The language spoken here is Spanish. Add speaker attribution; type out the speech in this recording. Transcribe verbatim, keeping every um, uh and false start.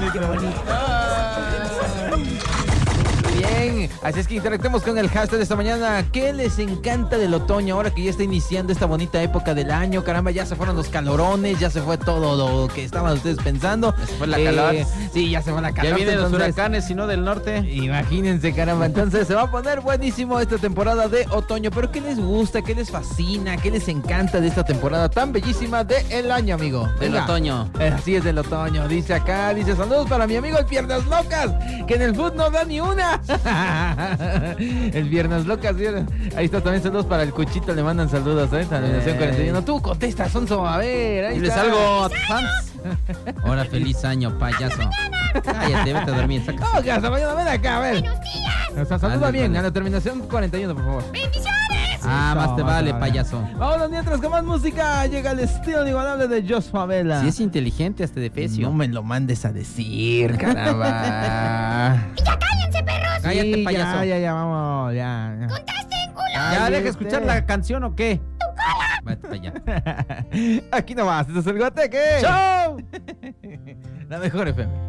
Speaker 1: qué bonito. Bien, así es que interactuemos con el hashtag de esta mañana. ¿Qué les encanta del otoño ahora que ya está iniciando esta bonita época del año? Caramba, ya se fueron los calorones, ya se fue todo lo que estaban ustedes pensando.
Speaker 2: Ya se fue la calor.
Speaker 1: Sí, ya se fue la calor.
Speaker 2: Ya vienen los
Speaker 1: entonces,
Speaker 2: huracanes, si no del norte.
Speaker 1: Imagínense, caramba. Entonces se va a poner buenísimo esta temporada de otoño. Pero ¿qué les gusta? ¿Qué les fascina? ¿Qué les encanta de esta temporada tan bellísima del año, amigo?
Speaker 2: Del
Speaker 1: Venga.
Speaker 2: otoño.
Speaker 1: Eh, Así es, del otoño. Dice acá, dice, saludos para mi amigo el Piernas Locas, que en el fútbol no da ni una. El Piernas Locas, ¿vieron? Ahí está también, saludos para el Cuchito, le mandan saludos, ¿eh? Terminación cuarenta y uno. Tú contesta, Sonso, a ver, ahí
Speaker 2: Diles
Speaker 1: está.
Speaker 2: algo a tus fans. Ahora feliz año, payaso. Cállate, vete a dormir. Saca.
Speaker 1: ¿Cómo que hasta mañana? Ven acá, a ver.
Speaker 3: Buenos días.
Speaker 1: O sea, saluda
Speaker 2: Ándale,
Speaker 1: bien,
Speaker 2: ándale.
Speaker 1: a la terminación cuarenta y uno, por favor.
Speaker 3: Bendiciones.
Speaker 2: Ah,
Speaker 1: Eso,
Speaker 2: más te vale,
Speaker 1: vale.
Speaker 2: payaso.
Speaker 1: Vámonos mientras con más música. Llega el estilo inigualable de Jos Favela.
Speaker 2: Si es inteligente, hasta de fecio.
Speaker 1: No me lo mandes a decir, caramba.
Speaker 3: Y ya cállense, perros.
Speaker 2: Cállate,
Speaker 1: Sí,
Speaker 2: payaso.
Speaker 1: Ya, ya, ya, vamos, ya. ya.
Speaker 3: Contesten, culo.
Speaker 2: ¿Ya
Speaker 1: Ay,
Speaker 2: deja
Speaker 1: este.
Speaker 2: escuchar la canción o qué? Vete para allá.
Speaker 1: Aquí nomás, este es el Guateque.
Speaker 2: ¡Chao!
Speaker 1: La mejor F M.